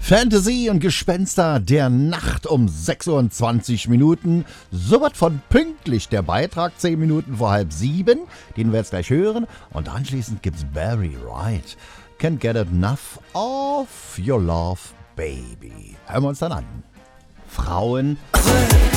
Fantasy und Gespenster der Nacht um 6:20 Uhr. So was von pünktlich der Beitrag, 10 Minuten vor 6:30, den wir jetzt gleich hören. Und anschließend gibt's Barry Wright. Can't get enough of your love, baby. Hören wir uns dann an. Frauen